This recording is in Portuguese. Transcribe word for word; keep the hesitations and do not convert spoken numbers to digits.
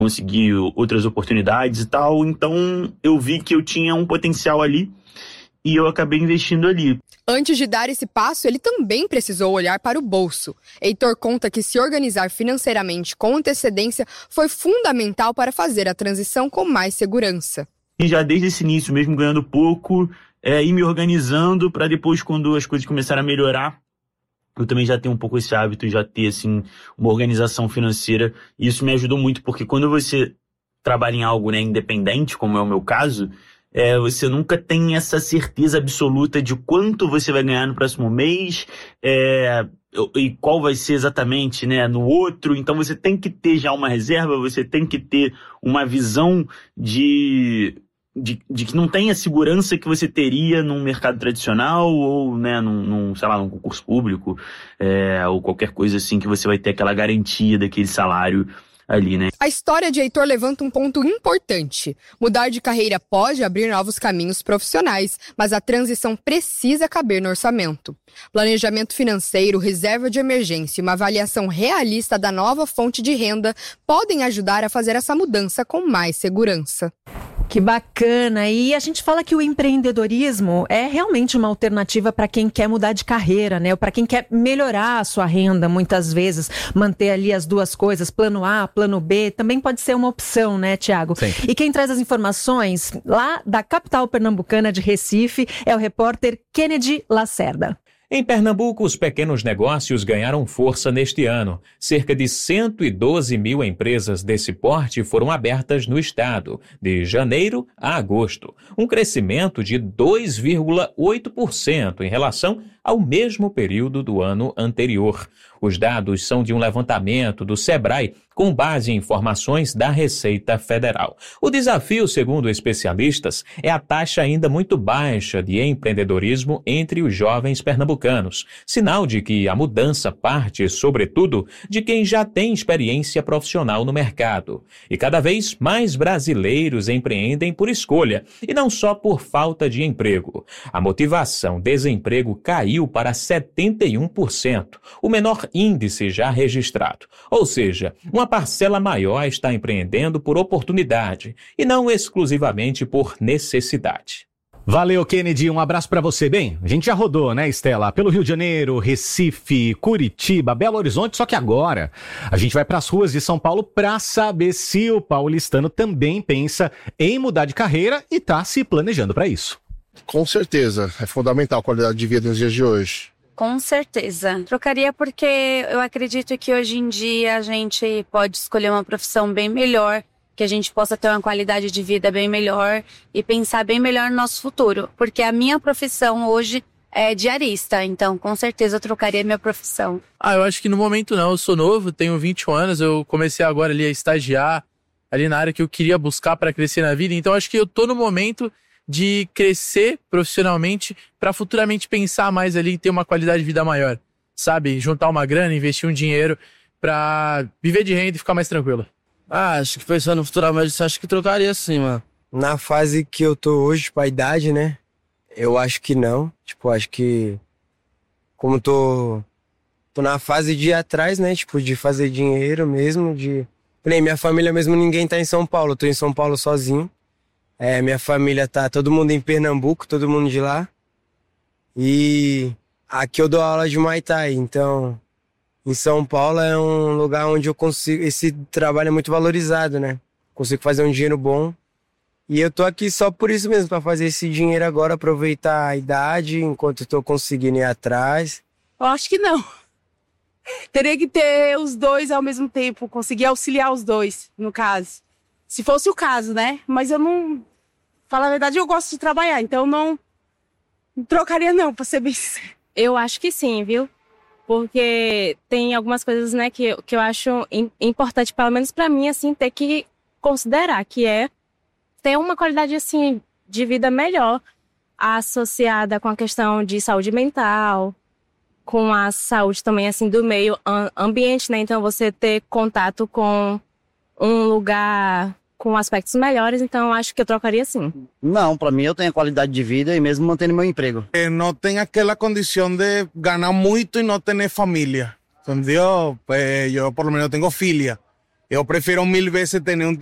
conseguir outras oportunidades e tal. Então eu vi que eu tinha um potencial ali e eu acabei investindo ali. Antes de dar esse passo, ele também precisou olhar para o bolso. Heitor conta que se organizar financeiramente com antecedência foi fundamental para fazer a transição com mais segurança. E já desde esse início, mesmo ganhando pouco, é, ir me organizando para depois, quando as coisas começarem a melhorar, eu também já tenho um pouco esse hábito de já ter assim, uma organização financeira. E isso me ajudou muito, porque quando você trabalha em algo, né, independente, como é o meu caso, É, você nunca tem essa certeza absoluta de quanto você vai ganhar no próximo mês é, e qual vai ser exatamente, né, no outro. Então você tem que ter já uma reserva, você tem que ter uma visão de, de, de que não tem a segurança que você teria num mercado tradicional ou, né, num, num, sei lá, num concurso público é, ou qualquer coisa assim, que você vai ter aquela garantia daquele salário ali, né? A história de Heitor levanta um ponto importante. Mudar de carreira pode abrir novos caminhos profissionais, mas a transição precisa caber no orçamento. Planejamento financeiro, reserva de emergência e uma avaliação realista da nova fonte de renda podem ajudar a fazer essa mudança com mais segurança. Que bacana! E a gente fala que o empreendedorismo é realmente uma alternativa para quem quer mudar de carreira, né? Ou para quem quer melhorar a sua renda, muitas vezes, manter ali as duas coisas, plano A, plano B, também pode ser uma opção, né, Tiago? Sim. E quem traz as informações lá da capital pernambucana de Recife é o repórter Kennedy Lacerda. Em Pernambuco, os pequenos negócios ganharam força neste ano. Cerca de cento e doze mil empresas desse porte foram abertas no estado, de janeiro a agosto. Um crescimento de dois vírgula oito por cento em relação ao mesmo período do ano anterior. Os dados são de um levantamento do Sebrae, com base em informações da Receita Federal. O desafio, segundo especialistas, é a taxa ainda muito baixa de empreendedorismo entre os jovens pernambucanos, sinal de que a mudança parte, sobretudo, de quem já tem experiência profissional no mercado. E cada vez mais brasileiros empreendem por escolha, e não só por falta de emprego. A motivação desemprego caiu para setenta e um por cento, o menor índice já registrado. Ou seja, uma parcela maior está empreendendo por oportunidade e não exclusivamente por necessidade. Valeu, Kennedy. Um abraço pra você. Bem, a gente já rodou, né, Estela? Pelo Rio de Janeiro, Recife, Curitiba, Belo Horizonte, só que agora a gente vai pras ruas de São Paulo pra saber se o paulistano também pensa em mudar de carreira e tá se planejando pra isso. Com certeza. É fundamental a qualidade de vida nos dias de hoje. Com certeza. Trocaria porque eu acredito que hoje em dia a gente pode escolher uma profissão bem melhor, que a gente possa ter uma qualidade de vida bem melhor e pensar bem melhor no nosso futuro. Porque a minha profissão hoje é diarista, então com certeza eu trocaria minha profissão. Ah, eu acho que no momento não. Eu sou novo, tenho vinte e um anos, eu comecei agora ali a estagiar ali na área que eu queria buscar para crescer na vida. Então acho que eu tô no momento de crescer profissionalmente para futuramente pensar mais ali em ter uma qualidade de vida maior, sabe? Juntar uma grana, investir um dinheiro para viver de renda e ficar mais tranquilo. Ah, acho que pensando futuramente, acho que trocaria sim, mano. Na fase que eu tô hoje, tipo, a idade, né? Eu acho que não. Tipo, acho que como tô, tô na fase de ir atrás, né? Tipo, de fazer dinheiro mesmo, de... Nem minha família mesmo, ninguém tá em São Paulo, eu tô em São Paulo sozinho. É, minha família tá todo mundo em Pernambuco, todo mundo de lá. E aqui eu dou aula de Muay Thai, então em São Paulo é um lugar onde eu consigo... Esse trabalho é muito valorizado, né? Consigo fazer um dinheiro bom. E eu tô aqui só por isso mesmo, pra fazer esse dinheiro agora, aproveitar a idade enquanto eu tô conseguindo ir atrás. Eu acho que não. Teria que ter os dois ao mesmo tempo, conseguir auxiliar os dois, no caso. Se fosse o caso, né? Mas eu não... Falar a verdade, eu gosto de trabalhar, então não, não trocaria não, pra ser bem sincero. Eu acho que sim, viu? Porque tem algumas coisas, né, que, que eu acho importante, pelo menos pra mim, assim, ter que considerar, que é ter uma qualidade, assim, de vida melhor, associada com a questão de saúde mental, com a saúde também, assim, do meio ambiente, né? Então, você ter contato com um lugar com aspectos melhores, então eu acho que eu trocaria sim. Não, para mim eu tenho qualidade de vida e mesmo mantendo meu emprego. Eh, não tem aquela condição de ganhar muito e não ter família, entendeu? Eh, eu por lo menos tenho filha, Eu prefiro mil vezes ter um